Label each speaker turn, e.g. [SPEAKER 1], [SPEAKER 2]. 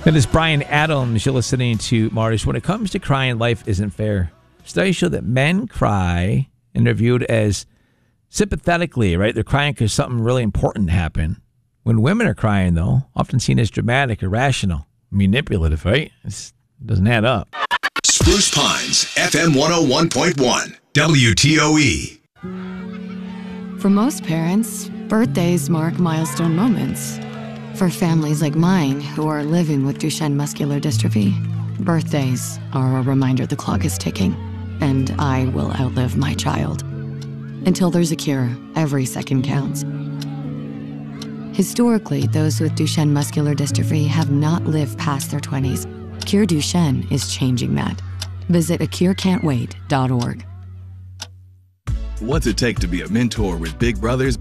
[SPEAKER 1] That is Brian Adams. You're listening to Martyrs. When it comes to crying, life isn't fair. Studies show that men cry and they're viewed as sympathetically, right? They're crying because something really important happened. When women are crying, though, often seen as dramatic, irrational, manipulative, right? It doesn't add up.
[SPEAKER 2] Spruce Pines, FM 101.1, WTOE.
[SPEAKER 3] For most parents, birthdays mark milestone moments. For families like mine who are living with Duchenne muscular dystrophy, birthdays are a reminder the clock is ticking, and I will outlive my child. Until there's a cure, every second counts. Historically, those with Duchenne muscular dystrophy have not lived past their 20s. Cure Duchenne is changing that. Visit acurecan'twait.org.
[SPEAKER 4] What's it take to be a mentor with Big Brothers